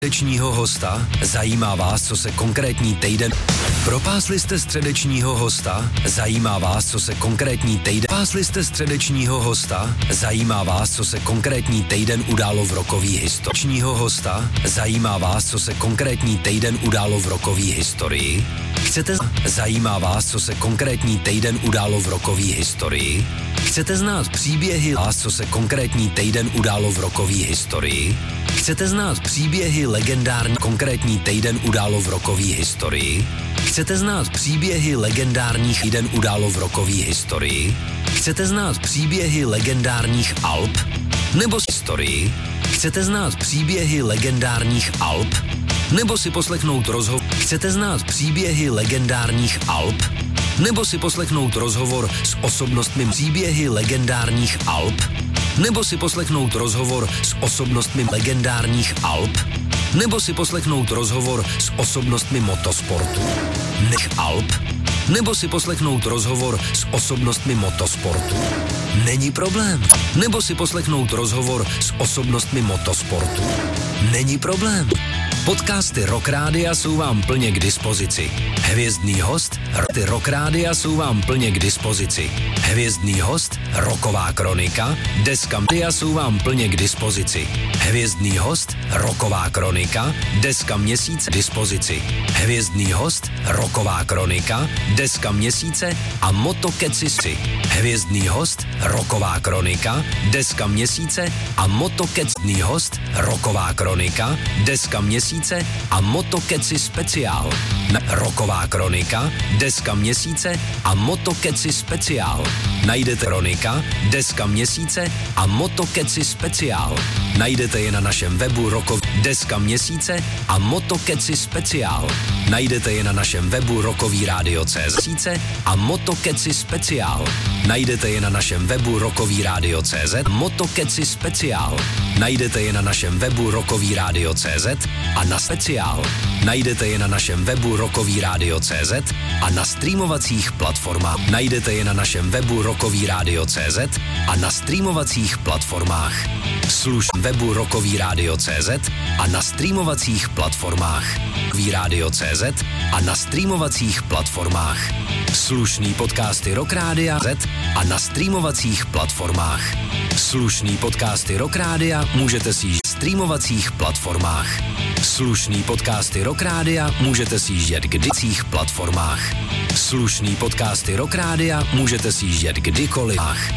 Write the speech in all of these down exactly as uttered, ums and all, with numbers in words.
Středečního hosta? Zajímá vás, co se konkrétní týden... Propásli jste středečního hosta? Zajímá vás, co se konkrétní týden... Propásli jste středečního hosta? Zajímá vás, co se konkrétní týden událo v rokový historii. hosta? Zajímá vás, co se konkrétní týden událo v rokový historii? Chcete... Zajímá vás, co se konkrétní týden událo v rokový historii? Chcete znát příběhy vás, co se konkrétní týden událo v rokový historii? Chcete znát příběhy legendární konkrétní týden událo v rokový historii? Chcete znát příběhy legendárních týden událo v rokový historii? Chcete znát příběhy legendárních Alp? Nebo historii? Chcete znát příběhy legendárních Alp? Nebo si poslechnout rozhovor? Chcete znát příběhy legendárních Alp? Nebo si poslechnout rozhovor s osobnostmi příběhy legendárních Alp? Nebo si poslechnout rozhovor s osobnostmi legendárních Alp? Nebo si poslechnout rozhovor s osobnostmi motosportu? Nech Alp? Nebo si poslechnout rozhovor s osobnostmi motosportu? Není problém. Nebo si poslechnout rozhovor s osobnostmi motosportu? Není problém. Podcasty Rock Rádia jsou vám plně k dispozici. Hvězdný host, ty Rock Rádia jsou vám plně k dispozici. Hvězdný host, roková kronika, deska Rádia jsou vám plně k dispozici. Hvězdný host, roková kronika, deska měsíce k dispozici. Hvězdný host, roková kronika, deska měsíce a motokeci. Hvězdný host, roková kronika, deska měsíce a motokecný host, roková kronika, deska měsíce a motokeci speciál. Roková kronika, deska měsíce a motokeci speciál. Najdete kronika, deska měsíce a motokeci speciál. Najdete je na našem webu Rokov deska měsíce a motokeci speciál. Najdete je na našem webu Rokový rádio tečka cé zet a motokeci speciál. Najdete je na našem webu Rokový rádio tečka cé zet motokeci speciál. Najdete je na našem webu Rokový rádio tečka cé zet a na speciál. Najdete je na našem webu Rokový rádio tečka cé zet a na streamovacích platformách. Najdete je na našem webu Rokový rádio tečka cé zet a na streamovacích platformách. Služ webu Rokový rádio tečka cé zet a na streamovacích platformách. Rokový rádio tečka cé zet a na streamovacích platformách. Slušný podcasty Rock Rádia Z a na streamovacích platformách. Slušný podcasty Rock Rádia můžete si v streamovacích platformách. Slušný podcasty Rock Rádia můžete si jíždět kdycích platformách. Slušný podcasty Rock Rádia můžete si jíždět kdykoliv.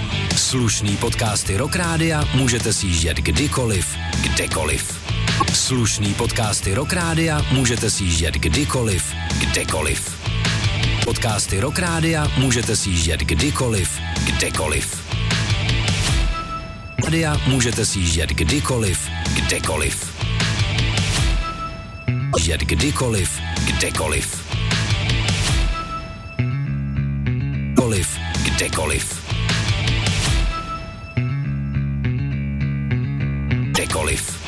Slušný podcasty Rock Rádia můžete si jíždět kdykoliv, kdekoliv. Slušný podcasty Rock Rádia můžete si jíždět kdykoliv, kdekoliv. Podcasty Rock Rádia můžete si jíždět kdykoliv, kdekoliv. Rádia můžete si jíždět kdykoliv, kdekoliv. Jíždět kdykoliv, kdekoliv. Kdekoliv, kdekoliv. Kdekoliv.